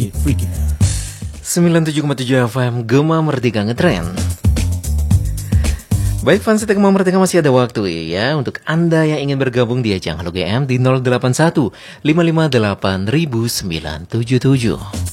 97,7 FM Gema Merdeka Ngetren. Baik fans setia Gema Merdeka, masih ada waktu ya untuk Anda yang ingin bergabung di ajang Halo GM di 081 558 1977.